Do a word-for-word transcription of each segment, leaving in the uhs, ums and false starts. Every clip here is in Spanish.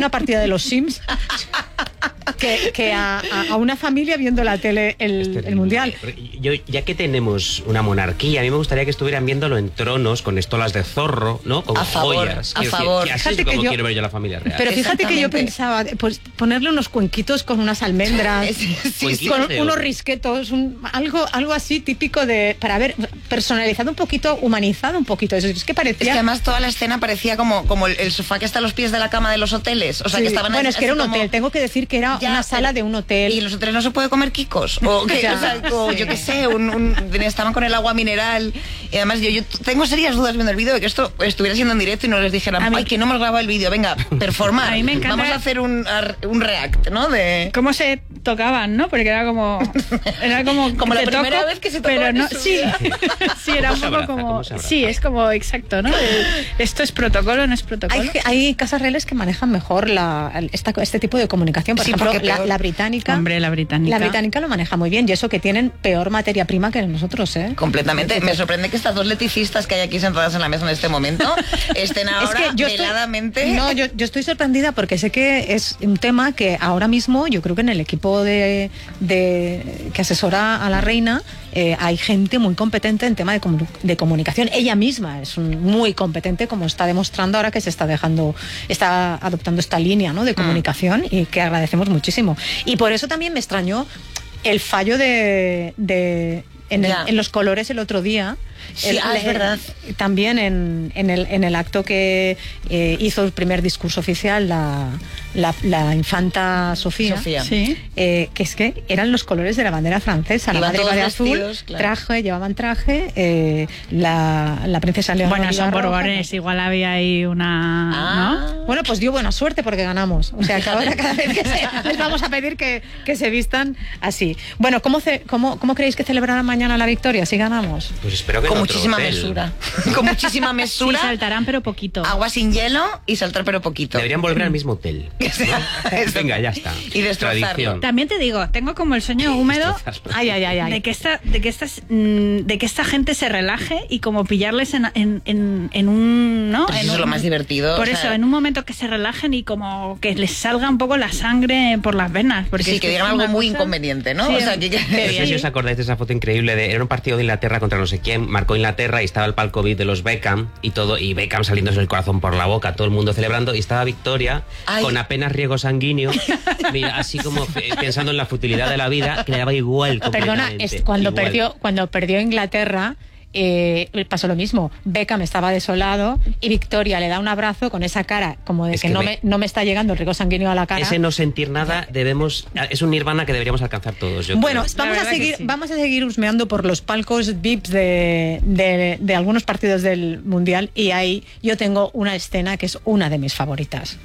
una partida de los Sims que, que a, a, a una familia viendo la tele el, el Mundial. Yo, ya que tenemos una monarquía, a mí me gustaría que estuvieran viéndolo en tronos, con estolas de zorro, ¿no? Con a favor, joyas. A quiero favor. Decir, que así es como yo, quiero ver yo la familia real. Pero fíjate que yo pensaba, pues ponerle unos cuenquitos con unas almendras, sí, sí, con unos risquetos, un, algo, algo así típico de, para ver, personalizado un poquito, humanizado un poquito. Es, es que parecía... Es que además toda la escena parecía como, como el, el sofá que está a los pies de la cama de los hoteles. O sea, sí, que estaban bueno, es que era un como... hotel, tengo que decir que era ya, una sala de un hotel. ¿Y en los hoteles no se puede comer quicos? O, que, o sea, o sí. yo qué sé, un, un, estaban con el agua mineral. Y además yo, yo tengo serias dudas viendo el vídeo de que esto estuviera siendo en directo y no les dijeran, mí, ay, que no hemos grabado el vídeo, venga, performar. A mí me encanta. Vamos a hacer un, un react, ¿no? De... ¿Cómo se tocaban, no? Porque era como... Era como, como la primera toco, vez que se tocó pero no, eso. Sí, sí, era un poco como... Sí, es como exacto, ¿no? Esto es protocolo, no es protocolo. Hay, hay casas reales que manejan mejor la, esta, este tipo de comunicación. Por sí, ejemplo, la, la británica... Hombre, la británica. La británica lo maneja muy bien y eso que tienen peor materia prima que nosotros, ¿eh? Completamente. Me sorprende que estas dos leticistas que hay aquí sentadas en la mesa en este momento estén ahora es que yo veladamente... Estoy, no, yo, yo estoy sorprendida porque sé que es un tema que ahora mismo yo creo que en el equipo de, de que asesora a la reina eh, hay gente muy competente en tema de, comu de comunicación. Ella misma es un, muy competente, como está demostrando ahora que se está dejando, está adoptando esta línea, ¿no?, de comunicación mm. y que agradecemos muchísimo. Y por eso también me extrañó el fallo de... de En, el, en los colores el otro día. Sí, el, ah, es verdad. El, también en, en, el, en el acto que eh, hizo el primer discurso oficial la, la, la infanta Sofía, Sofía. Sí. Eh, que es que eran los colores de la bandera francesa. La Iban madre iba de azul, vestidos, claro. traje, llevaban traje, eh, la, la princesa Leonor. Bueno, son borbones, roja, igual había ahí una... Ah. ¿no? Bueno, pues dio buena suerte porque ganamos. O sea, que ahora cada vez que se, les vamos a pedir que, que se vistan así. Bueno, ¿cómo, ce, cómo, ¿cómo creéis que celebrarán mañana la victoria si ganamos? Pues espero que con muchísima hotel. mesura. Con muchísima mesura. Sí, saltarán pero poquito. Agua sin hielo y saltar pero poquito. Deberían volver al mismo hotel, ¿no? Venga, ya está. Y destrozarlo. También te digo, tengo como el sueño húmedo ay, ay, ay, ay. de que esta, de que estas, de que esta gente se relaje y como pillarles en, en, en, en un, ¿no? Pues en eso un, es lo más divertido. Por o sea, eso, en un momento que se relajen y como que les salga un poco la sangre por las venas. Porque sí, es que, que digan algo muy cosa... inconveniente, ¿no? Sí, o sea, que, que... No sé si os acordáis de esa foto increíble de, era un partido de Inglaterra contra no sé quién, marcó Inglaterra y estaba el palco V I P de los Beckham y todo, y Beckham saliéndose el corazón por la boca, todo el mundo celebrando, y estaba Victoria Ay. con apenas riego sanguíneo, mira, así como pensando en la futilidad de la vida, que le daba igual. Perdona, es cuando igual. perdió, cuando perdió Inglaterra. Eh, pasó lo mismo. Beckham estaba desolado y Victoria le da un abrazo con esa cara como de que, que no, me, no me está llegando el riego sanguíneo a la cara. Ese no sentir nada debemos, es un nirvana que deberíamos alcanzar todos. Yo bueno, creo. vamos a seguir, sí. vamos a seguir husmeando por los palcos V I Ps de, de, de algunos partidos del Mundial y ahí yo tengo una escena que es una de mis favoritas.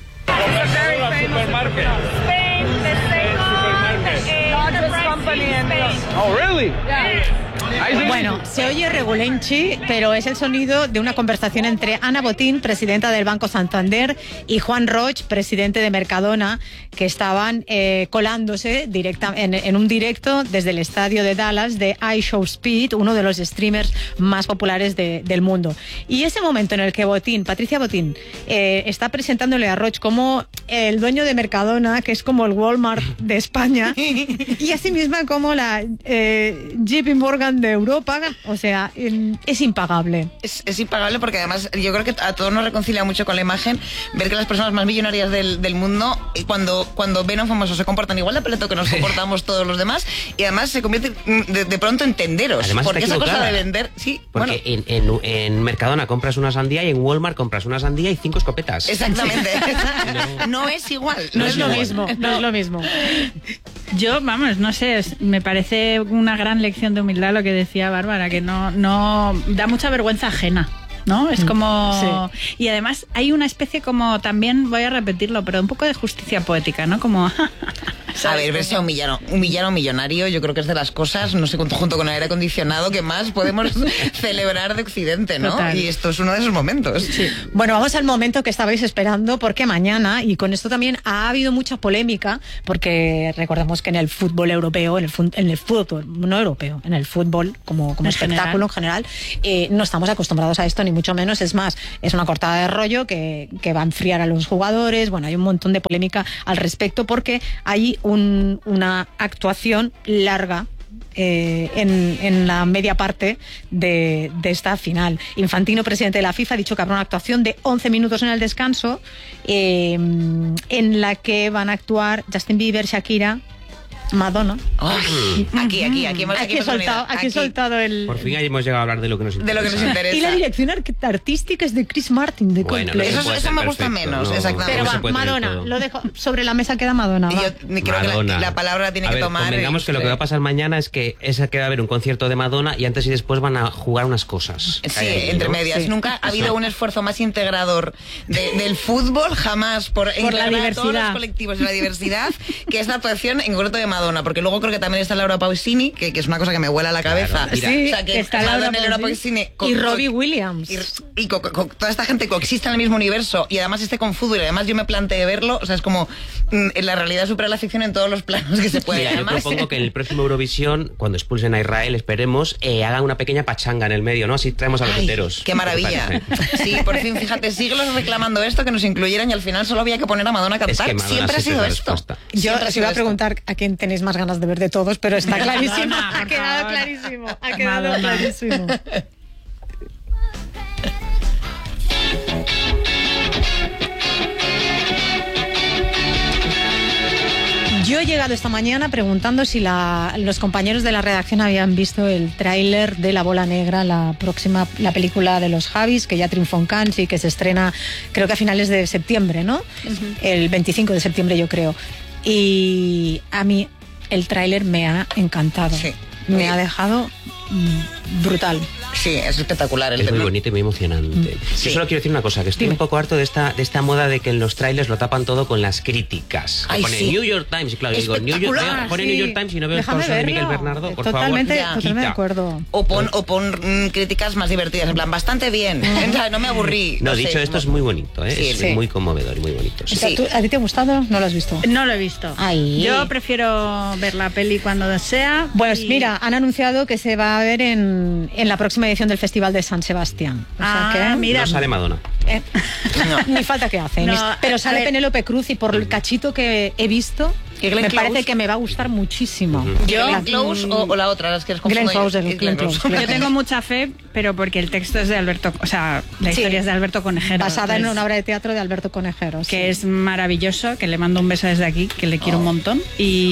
Oh, really? Bueno, se oye regulenchi, pero es el sonido de una conversación entre Ana Botín, presidenta del Banco Santander, y Juan Roig, presidente de Mercadona, que estaban eh, colándose directa, en, en un directo desde el estadio de Dallas de iShowSpeed, uno de los streamers más populares de, del mundo. Y ese momento en el que Botín, Patricia Botín, eh, está presentándole a Roig como el dueño de Mercadona, que es como el Walmart de España, y asimismo como la eh, J P Morgan de Europa, o sea, es impagable. Es, es impagable porque además yo creo que a todos nos reconcilia mucho con la imagen ver que las personas más millonarias del, del mundo, cuando, cuando ven a un famoso se comportan igual de peleto que nos comportamos todos los demás, y además se convierte de, de pronto en tenderos. Además porque esa equivocada. cosa de vender, sí, porque bueno. en, en, en Mercadona compras una sandía y en Walmart compras una sandía y cinco escopetas. Exactamente. no, no es igual. No, no es, es lo igual. mismo, no es lo mismo. Yo, vamos, no sé, me parece una gran lección de humildad lo que decía Bárbara, que no, no da mucha vergüenza ajena, ¿no? Es como... Sí. Y además hay una especie como, también voy a repetirlo, pero un poco de justicia poética, ¿no? Como... A ver, verse a un villano, un villano millonario, yo creo que es de las cosas, no sé, junto con el aire acondicionado, que más podemos celebrar de Occidente, ¿no? Total. Y esto es uno de esos momentos. Sí. Bueno, vamos al momento que estabais esperando, porque mañana, y con esto también ha habido mucha polémica, porque recordemos que en el fútbol europeo, en el, en el fútbol, no europeo, en el fútbol como, como en espectáculo general, en general, eh, no estamos acostumbrados a esto, ni mucho menos. Es más, es una cortada de rollo que, que va a enfriar a los jugadores. Bueno, hay un montón de polémica al respecto, porque hay un, una actuación larga Eh, en, en la media parte de, de esta final. Infantino, presidente de la FIFA, ha dicho que habrá una actuación de once minutos en el descanso, eh, en la que van a actuar Justin Bieber, Shakira, Madonna. Oh, aquí, aquí, aquí hemos, aquí, aquí, soltado, aquí, aquí he soltado el... Por fin hemos llegado a hablar de lo que nos interesa. De lo que nos interesa. Y la dirección artística es de Chris Martin, de bueno, Coldplay. Eso, eso me gusta perfecto, menos, no, exactamente. Pero va, Madonna, lo dejo sobre la mesa, queda Madonna. Y yo creo Madonna. que la, la palabra tiene a que ver, tomar... Convengamos que lo que va a pasar mañana es que, es que va a haber un concierto de Madonna y antes y después van a jugar unas cosas. Sí, ahí, entre ¿no? medias. Sí. Nunca ha habido un esfuerzo más integrador de, del fútbol, jamás, por, por la diversidad. Todos los colectivos de la diversidad, que esta actuación en concreto de Madonna, porque luego creo que también está Laura Pausini, que, que es una cosa que me vuela a la cabeza. Claro, sí, o sea, que, que está Laura, Laura Pausini con, y Robbie Williams. Y, y con, con, toda esta gente coexiste en el mismo universo y además esté con fútbol y además yo me planteé verlo, o sea, es como mm, la realidad supera la ficción en todos los planos que se puede. Mira, además, yo propongo que en el próximo Eurovisión, cuando expulsen a Israel, esperemos, eh, hagan una pequeña pachanga en el medio, ¿no? Así traemos a los enteros. ¡Qué maravilla! Sí, por fin, fíjate, siglos reclamando esto, que nos incluyeran y al final solo había que poner a Madonna a cantar. Es que Madonna siempre ha sido esto. Yo os iba a preguntar esto. a quién tenéis más ganas de ver de todos, pero está clarísimo. Ha quedado clarísimo. Ha quedado Madonna. clarísimo. Yo he llegado esta mañana preguntando si la, los compañeros de la redacción habían visto el tráiler de La Bola Negra, la próxima, la película de los Javis, que ya triunfó en Cannes y que se estrena creo que a finales de septiembre, ¿no? Uh-huh. El veinticinco de septiembre, yo creo. Y a mí el tráiler me ha encantado. Sí. Me ha dejado brutal. Sí, es espectacular. El es muy bonito y muy emocionante. Sí. Yo solo quiero decir una cosa, que estoy Dime. un poco harto de esta, de esta moda de que en los trailers lo tapan todo con las críticas. Ay, pone sí. New York Times, claro, digo, New York, veo, pone sí. New York Times y no veo cosas de Miguel Bernardo, por totalmente, favor. Totalmente de acuerdo. O pon, o pon mm, críticas más divertidas, en plan, bastante bien, mm. no me aburrí. No, no dicho sé, esto, es muy bonito, ¿eh? Sí, es sí. muy conmovedor y muy bonito. Sí. Sí. ¿A ti te ha gustado? ¿No lo has visto? No lo he visto. Ay. Yo prefiero ver la peli cuando sea. Pues y... mira, han anunciado que se va a ver en, en la próxima edición del Festival de San Sebastián. O ah, sea que, mira. No sale Madonna. Eh, no. Ni falta que hace. No, pero sale Penélope Cruz y por el cachito que he visto, me Close? parece que me va a gustar muchísimo. Uh-huh. ¿Yo? ¿Glenn Close o, o la otra? Las que Glenn Close, el Glenn Close. Yo tengo mucha fe, pero porque el texto es de Alberto, o sea, la historia sí. es de Alberto Conejero. Basada en una obra de teatro de Alberto Conejero. Que sí. es maravilloso, que le mando un beso desde aquí, que le quiero oh. un montón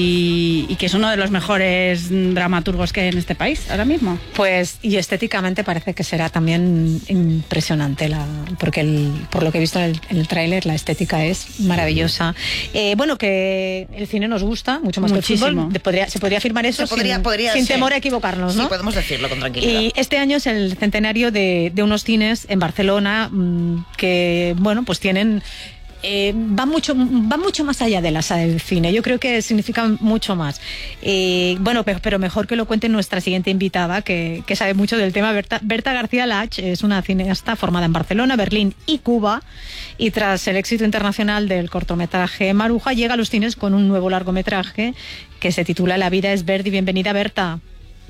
y, y que es uno de los mejores dramaturgos que hay en este país ahora mismo. Pues, y estéticamente parece que será también impresionante, la, porque el, por lo que he visto en el, en el tráiler, la estética es maravillosa. Eh, bueno, que el cine nos gusta mucho más Muchísimo. que el fútbol. Podría, se podría afirmar eso podría, sin, podría, sin sí. temor a equivocarnos, ¿no? Sí, podemos decirlo con tranquilidad. Y este año es el centenario de, de unos cines en Barcelona mmm, que, bueno, pues tienen... Eh, va mucho va mucho más allá de la sala del cine. Yo creo que significa mucho más. Eh, bueno, pero, pero mejor que lo cuente nuestra siguiente invitada, que, que sabe mucho del tema. Berta, Berta García Lach es una cineasta formada en Barcelona, Berlín y Cuba, y tras el éxito internacional del cortometraje Maruja, llega a los cines con un nuevo largometraje que se titula La vida es Verdi. Bienvenida, Berta.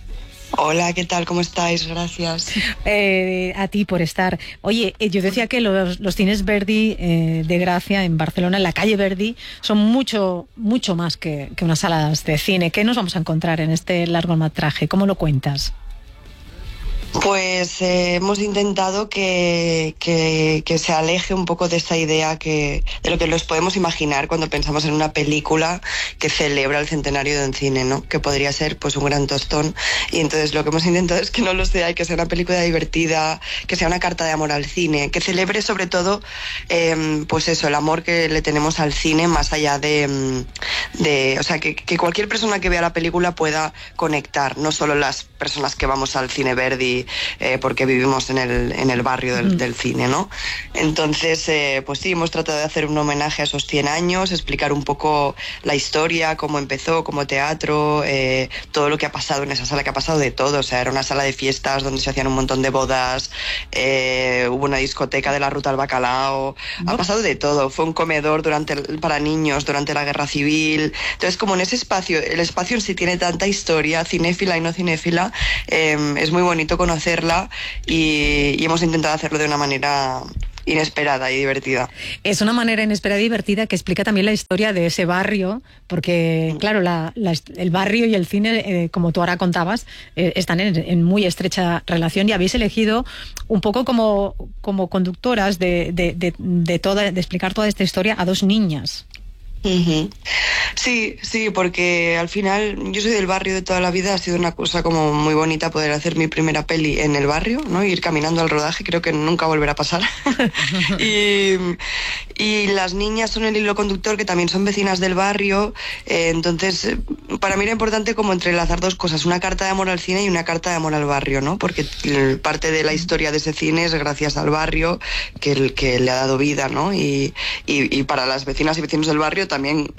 Hola, ¿qué tal? ¿Cómo estáis? Gracias. Eh, a ti por estar. Oye, eh, yo decía que los, los cines Verdi eh, de Gracia en Barcelona, en la calle Verdi, son mucho, mucho más que, que unas salas de cine. ¿Qué nos vamos a encontrar en este largometraje? ¿Cómo lo cuentas? Pues eh, hemos intentado que, que, que se aleje un poco de esa idea que, de lo que nos podemos imaginar cuando pensamos en una película que celebra el centenario de un cine, ¿no? Que podría ser pues un gran tostón. Y entonces lo que hemos intentado es que no lo sea y que sea una película divertida, que sea una carta de amor al cine, que celebre sobre todo eh, pues eso, el amor que le tenemos al cine más allá de... de o sea, que, que cualquier persona que vea la película pueda conectar, no solo las personas que vamos al cine Verdi y eh, porque vivimos en el, en el barrio del, mm. del cine, ¿no? Entonces, eh, pues sí, hemos tratado de hacer un homenaje a esos cien años, explicar un poco la historia, cómo empezó, como teatro, eh, todo lo que ha pasado en esa sala, que ha pasado de todo. O sea, era una sala de fiestas donde se hacían un montón de bodas, eh, hubo una discoteca de la Ruta al Bacalao, ¿no? Ha pasado de todo. Fue un comedor durante para niños durante la Guerra Civil. Entonces, como en ese espacio, el espacio en sí tiene tanta historia, cinéfila y no cinéfila, eh, es muy bonito conocerla y, y hemos intentado hacerlo de una manera inesperada y divertida. Es una manera inesperada y divertida que explica también la historia de ese barrio, porque claro, la, la, el barrio y el cine, eh, como tú ahora contabas, eh, están en, en muy estrecha relación, y habéis elegido un poco como, como conductoras de, de, de, de, toda, de explicar toda esta historia a dos niñas. Uh-huh. Sí, sí, porque al final yo soy del barrio de toda la vida, ha sido una cosa como muy bonita poder hacer mi primera peli en el barrio, ¿no? Ir caminando al rodaje, creo que nunca volverá a pasar. y, y las niñas son el hilo conductor, que también son vecinas del barrio, eh, entonces para mí era importante como entrelazar dos cosas, una carta de amor al cine y una carta de amor al barrio, ¿no? Porque parte de la historia de ese cine es gracias al barrio que, el, que le ha dado vida, ¿no? Y, y, y para las vecinas y vecinos del barrio también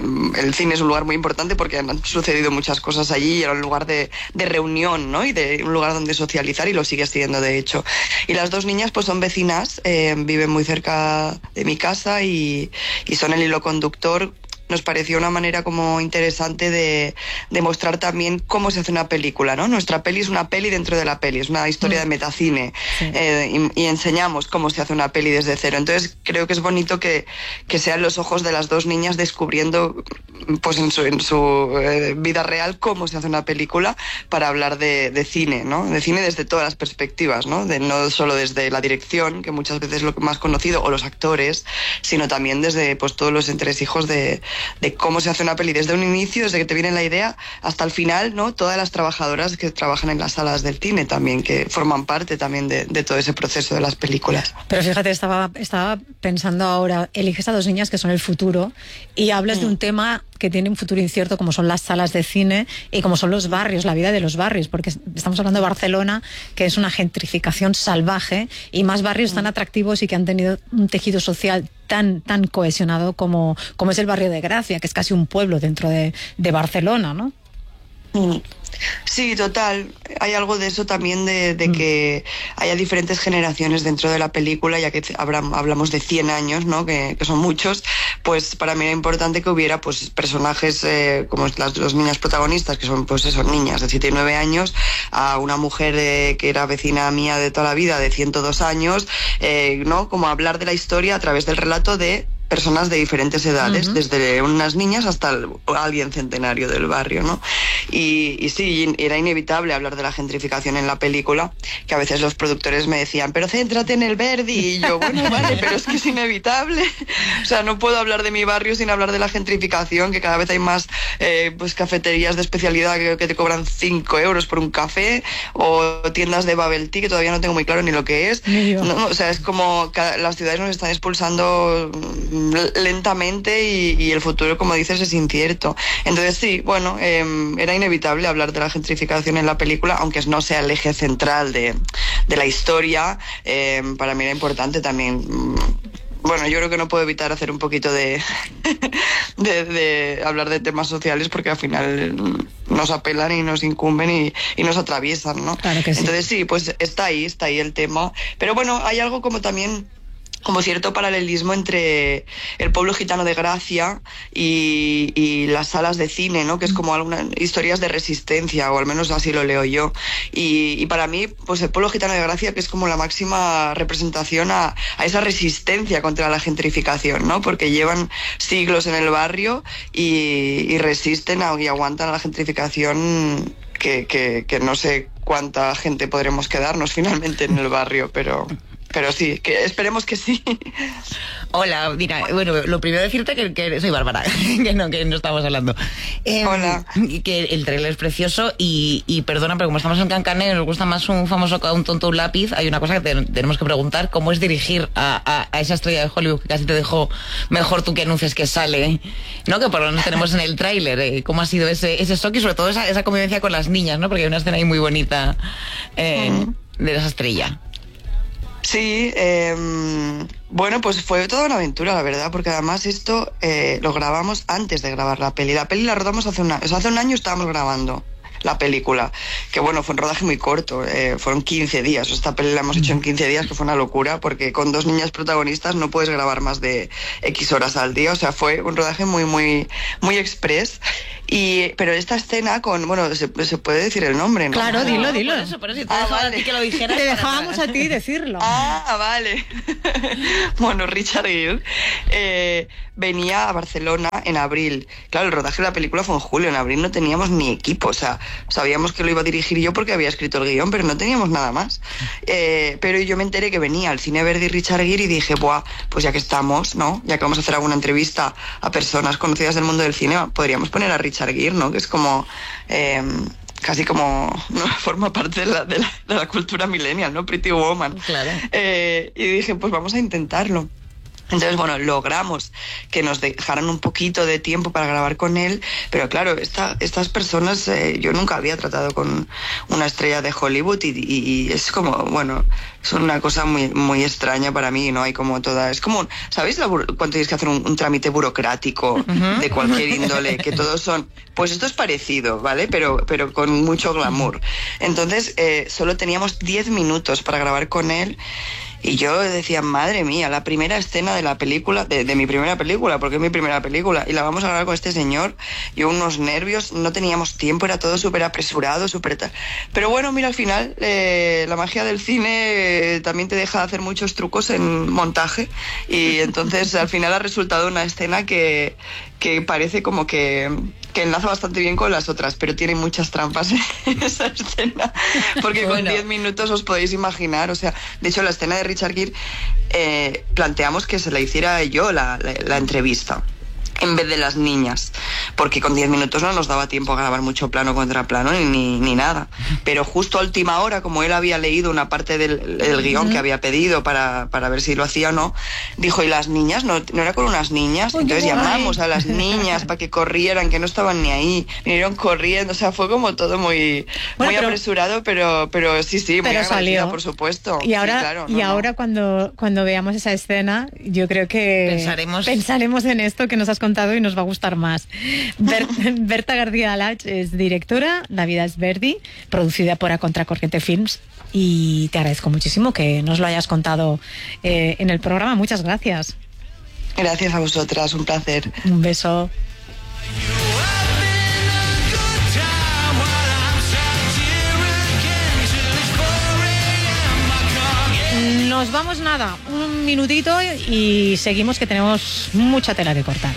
el cine es un lugar muy importante porque han sucedido muchas cosas allí y era un lugar de, de reunión, ¿no? Y de un lugar donde socializar, y lo sigue siendo, de hecho. Y las dos niñas pues son vecinas, eh, viven muy cerca de mi casa y, y son el hilo conductor. Nos pareció una manera como interesante de, de mostrar también cómo se hace una película, ¿no? Nuestra peli es una peli dentro de la peli, es una historia mm. de metacine, sí. eh, y, y enseñamos cómo se hace una peli desde cero. Entonces creo que es bonito que, que sean los ojos de las dos niñas descubriendo pues en su, en su eh, vida real cómo se hace una película, para hablar de, de cine, ¿no? De cine desde todas las perspectivas, ¿no? De, no solo desde la dirección, que muchas veces es lo más conocido, o los actores, sino también desde pues todos los entresijos de de cómo se hace una peli desde un inicio, desde que te viene la idea hasta el final, ¿no? Todas las trabajadoras que trabajan en las salas del cine también, que forman parte también de, de todo ese proceso de las películas. Pero fíjate, estaba, estaba pensando ahora, eliges a dos niñas que son el futuro y hablas mm. de un tema que tiene un futuro incierto, como son las salas de cine y como son los barrios, la vida de los barrios, porque estamos hablando de Barcelona, que es una gentrificación salvaje, y más barrios mm. tan atractivos y que han tenido un tejido social tan tan cohesionado como, como es el barrio de Gracia, que es casi un pueblo dentro de, de Barcelona, ¿no? Mm. Sí, total. Hay algo de eso también, de, de mm. que haya diferentes generaciones dentro de la película, ya que hablamos de cien años, ¿no? Que, que son muchos. Pues para mí era importante que hubiera pues personajes eh, como las dos niñas protagonistas, que son pues eso, niñas de siete y nueve años, a una mujer eh, que era vecina mía de toda la vida, de ciento dos años, eh, ¿no? Como hablar de la historia a través del relato de personas de diferentes edades, uh-huh. desde unas niñas hasta el, alguien centenario del barrio, ¿no? Y, y sí, era inevitable hablar de la gentrificación en la película, que a veces los productores me decían, pero céntrate en el Verdi, y yo, bueno, vale, pero es que es inevitable. O sea, no puedo hablar de mi barrio sin hablar de la gentrificación, que cada vez hay más eh, pues cafeterías de especialidad que, que te cobran cinco euros por un café, o tiendas de bubble tea, que todavía no tengo muy claro ni lo que es. No, o sea, es como cada, las ciudades nos están expulsando lentamente y, y el futuro, como dices, es incierto. Entonces sí, bueno, eh, era inevitable hablar de la gentrificación en la película, aunque no sea el eje central de, de la historia. Eh, para mí era importante también. Bueno, yo creo que no puedo evitar hacer un poquito de, de, de hablar de temas sociales, porque al final nos apelan y nos incumben y, y nos atraviesan, ¿no? Claro que sí. Entonces sí, pues está ahí, está ahí el tema. Pero bueno, hay algo como también como cierto paralelismo entre el pueblo gitano de Gracia y, y las salas de cine, ¿no? Que es como algunas historias de resistencia, o al menos así lo leo yo. Y, y para mí, pues el pueblo gitano de Gracia, que es como la máxima representación a, a esa resistencia contra la gentrificación, ¿no? Porque llevan siglos en el barrio y, y resisten a, y aguantan a la gentrificación, que, que, que no sé cuánta gente podremos quedarnos finalmente en el barrio, pero... pero sí, que esperemos que sí. Hola, mira, bueno, lo primero decirte que, que soy Bárbara, que no, que no estamos hablando. Eh, Hola. Que el trailer es precioso y, y perdona, pero como estamos en Cancané, nos gusta más un famoso que un tonto un lápiz. Hay una cosa que te, tenemos que preguntar, ¿cómo es dirigir a, a, a esa estrella de Hollywood que casi te dejó mejor tú que anuncias que sale? ¿No? Que por lo menos tenemos en el tráiler, ¿eh? ¿Cómo ha sido ese, ese shock y sobre todo esa, esa convivencia con las niñas, ¿no? Porque hay una escena ahí muy bonita eh, mm. de esa estrella. Sí, eh, bueno, pues fue toda una aventura, la verdad, porque además esto eh, lo grabamos antes de grabar la peli. La peli la rodamos hace un año, o sea, hace un año estábamos grabando la película, que bueno, fue un rodaje muy corto, eh, fueron quince días, esta peli la hemos hecho en quince días, que fue una locura, porque con dos niñas protagonistas no puedes grabar más de X horas al día, o sea, fue un rodaje muy, muy, muy express. Y, pero esta escena con, bueno, se, se puede decir el nombre, ¿no? Claro, dilo, dilo. Por eso, por eso, te ah, dejaba vale. a ti que lo dijeras. Te dejábamos a ti decirlo. Ah, vale. Bueno, Richard Gere eh, venía a Barcelona en abril. Claro, el rodaje de la película fue en julio, en abril no teníamos ni equipo, o sea, sabíamos que lo iba a dirigir yo porque había escrito el guión, pero no teníamos nada más. Eh, pero yo me enteré que venía al Cine Verdi Richard Gere y dije, buah, pues ya que estamos, ¿no? Ya que vamos a hacer alguna entrevista a personas conocidas del mundo del cine, podríamos poner a Richard Gere, ¿no? Que es como... Eh, casi como no forma parte de la, de, la, de la cultura millennial, ¿no? Pretty Woman. Claro. Eh, y dije, pues vamos a intentarlo. Entonces, bueno, logramos que nos dejaran un poquito de tiempo para grabar con él, pero claro, esta, estas personas, eh, yo nunca había tratado con una estrella de Hollywood y, y, y es como, bueno, es una cosa muy, muy extraña para mí, ¿no? Hay como toda, es como, ¿sabéis la, cuando tienes que hacer un, un trámite burocrático uh-huh. de cualquier índole? Que todos son, pues esto es parecido, ¿vale? Pero, pero con mucho glamour. Entonces, eh, solo teníamos diez minutos para grabar con él. Y yo decía, madre mía, la primera escena de la película, de, de mi primera película, porque es mi primera película, y la vamos a grabar con este señor, yo unos nervios, no teníamos tiempo, era todo súper apresurado, súper tal. Pero bueno, mira, al final, eh, la magia del cine eh, también te deja hacer muchos trucos en montaje, y entonces al final ha resultado una escena que, que parece como que... que enlaza bastante bien con las otras, pero tiene muchas trampas en esa escena, porque bueno. Con diez minutos os podéis imaginar, o sea, de hecho la escena de Richard Gere eh, planteamos que se la hiciera yo la, la, la entrevista en vez de las niñas, porque con diez minutos no nos daba tiempo a grabar mucho plano contra plano ni, ni, ni nada, pero justo a última hora, como él había leído una parte del, del guión que había pedido para, para ver si lo hacía o no, dijo, ¿y las niñas? ¿No, no era con unas niñas? Entonces llamamos a las niñas para que corrieran, que no estaban ni ahí, vinieron corriendo, o sea, fue como todo muy, bueno, muy pero, apresurado, pero, pero sí, sí, muy agradecida, por supuesto. Y ahora, sí, claro, y no, ahora no. Cuando, cuando veamos esa escena, yo creo que pensaremos, pensaremos en esto que nos has contado y nos va a gustar más. Ber- Berta García Alach es directora, La vida es Verdi, producida por A Contracorriente Films, y te agradezco muchísimo que nos lo hayas contado eh, en el programa. Muchas gracias. Gracias a vosotras, un placer. Un beso. Nos vamos nada, un minutito y seguimos, que tenemos mucha tela que cortar.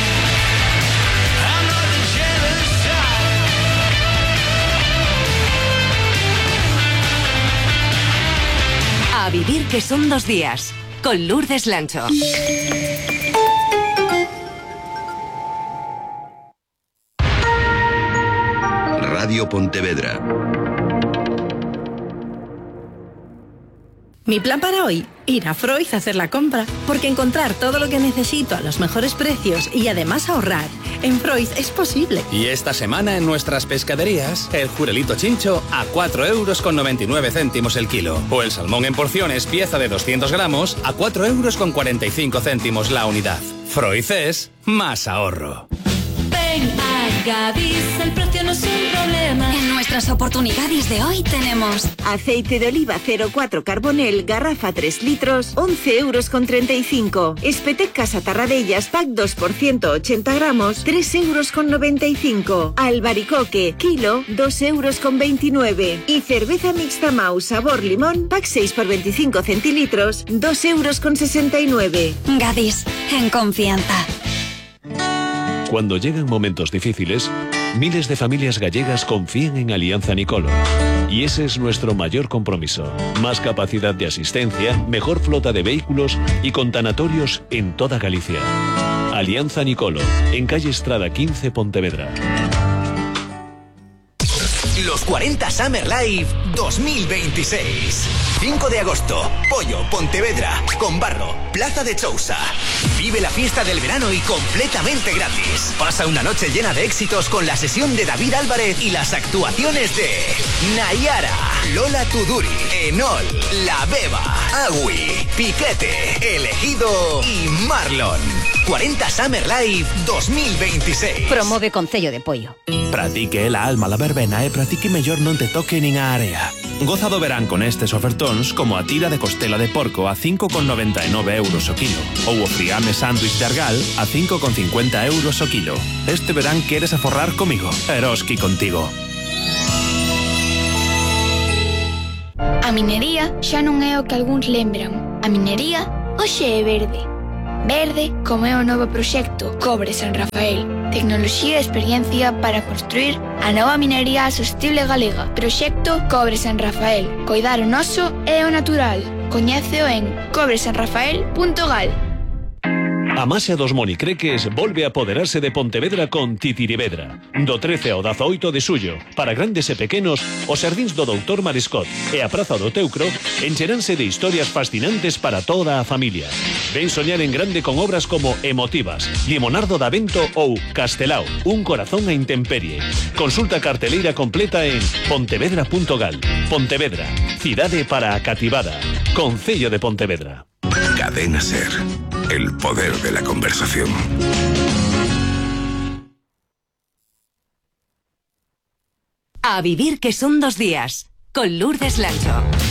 A vivir que son dos días, con Lourdes Lancho. Radio Pontevedra. Mi plan para hoy, ir a Freud a hacer la compra, porque encontrar todo lo que necesito a los mejores precios y además ahorrar en Freud es posible. Y esta semana en nuestras pescaderías, el jurelito chincho a cuatro euros con noventa y nueve céntimos el kilo, o el salmón en porciones pieza de doscientos gramos a cuatro euros con cuarenta y cinco céntimos la unidad. Freud es más ahorro. Ven a Gadis, el precio no es un problema. En nuestras oportunidades de hoy tenemos aceite de oliva cero cuatro Carbonel, garrafa tres litros, once euros con treinta y cinco. Espetec Casa Tarradellas, pack dos por ciento ochenta gramos, tres euros con noventa y cinco. Albaricoque, kilo, dos euros con veintinueve. Y cerveza mixta Mau sabor limón, pack seis por veinticinco centilitros, dos euros con sesenta y nueve. Gadis, en confianza. Cuando llegan momentos difíciles, miles de familias gallegas confían en Alianza Nicolo. Y ese es nuestro mayor compromiso. Más capacidad de asistencia, mejor flota de vehículos y con tanatorios en toda Galicia. Alianza Nicolo, en calle Estrada quince, Pontevedra. Los cuarenta Summer Live dos mil veintiséis. cinco de agosto, Pollo, Pontevedra, Con Barro, Plaza de Chousa. Vive la fiesta del verano y completamente gratis. Pasa una noche llena de éxitos con la sesión de David Álvarez y las actuaciones de Nayara, Lola Tuduri, Enol, La Beba, Agui, Piquete, Elegido y Marlon. cuarenta Summer Live dos mil veintiséis. Promove Concello de Pollo. Pratique la alma la verbena e pratique mellor non te toque nin a area. Goza do verán con estes ofertóns como a tira de costela de porco a cinco con noventa e nove euros o kilo ou o friame sándwich de argal a cinco con cincuenta euros o kilo. Este verán queres aforrar comigo, Eroski contigo. A minería xa non é o que algúns lembran. A minería hoxe é verde. Verde como é o novo proxecto Cobre San Rafael. Tecnoloxía e experiencia para construir a nova minería sostible galega. Proxecto Cobre San Rafael. Coidar o noso e o natural. Coñéceo en cobre san rafael punto gal. A Masia dos Monicreques volve a apoderarse de Pontevedra con Titirivedra. Do trece ao dezaoito de xullo, para grandes e pequenos, os xardíns do doutor Mariscot e a Praza do Teucro encheranse de historias fascinantes para toda a familia. Ven soñar en grande con obras como Emotivas, Limonardo da Vento ou Castelao, un corazón a intemperie. Consulta a carteleira completa en pontevedra punto gal. Pontevedra, cidade para a cativada. Concello de Pontevedra. Cadena Ser. El poder de la conversación. A vivir que son dos días, con Lourdes Lancho.